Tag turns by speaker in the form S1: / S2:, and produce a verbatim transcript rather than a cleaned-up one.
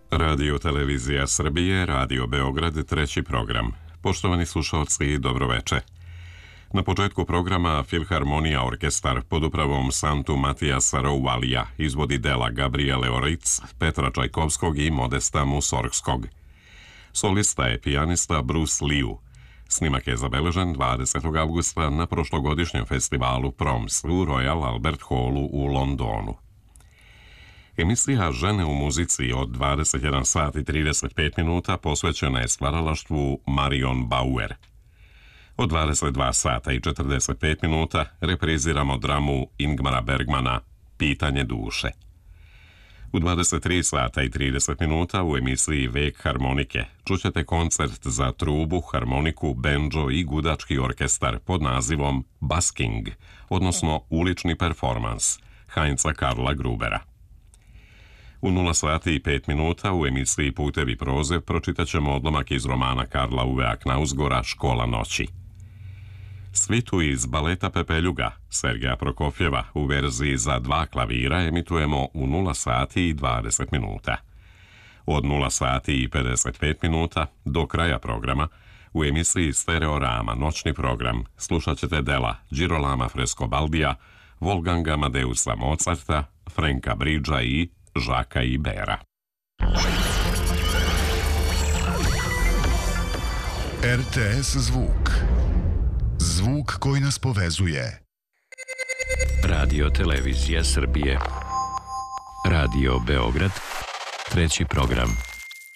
S1: Radio Televizija Srbije, Radio Beograd, treći program. Poštovani slušalci, dobroveče. Na početku programa Filharmonija orkestar pod upravom Santu Matijasa Rouvalija izvodi dela Gabriele Oric, Petra Čajkovskog i Modesta Musorgskog. Solista je pijanista Bruce Liu. Snimak je zabeležen dvadesetog avgusta na prošlogodišnjem festivalu Proms u Royal Albert Hallu u Londonu. Emisija Žene u muzici od dvadeset jedan sat i trideset pet minuta posvećena je stvaralaštvu Marion Bauer. Od dvadeset dva sata i četrdeset pet minuta repriziramo dramu Ingmara Bergmana Pitanje duše. U dvadeset tri sata i trideset minuta u emisiji Vek harmonike čućete koncert za trubu, harmoniku, bendžo i gudački orkestar pod nazivom Basking, odnosno ulični performans Heinza Karla Grubera. U nula sati i pet minuta u emisiji Putevi proze pročitat ćemo odlomak iz romana Karla Uvea Knausgora Škola noći. Svitu iz baleta Pepeljuga Sergeja Prokofjeva u verziji za dva klavira emitujemo u nula sati i dvadeset minuta. Od nula sati i pedeset pet minuta do kraja programa u emisiji Stereorama noćni program slušat ćete dela Girolama Frescobaldija, Wolfganga Amadeusa Mozarta, Franka Bridgea i Žaka Ibera.
S2: R T S Zvuk. Zvuk koji nas povezuje.
S3: Radio Televizija Srbije. Radio Beograd, treći program.